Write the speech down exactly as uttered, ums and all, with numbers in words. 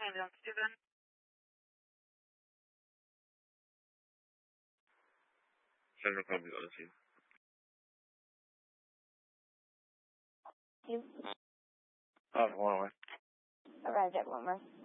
Ambulance, Steven. Central copy on scene. You Oh, one away. arrived at Wilmer.